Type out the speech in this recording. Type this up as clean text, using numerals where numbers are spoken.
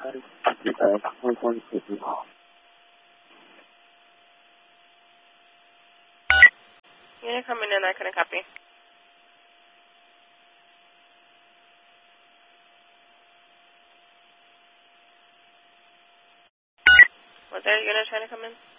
Unit coming in, I couldn't copy. Was there a unit trying to come in?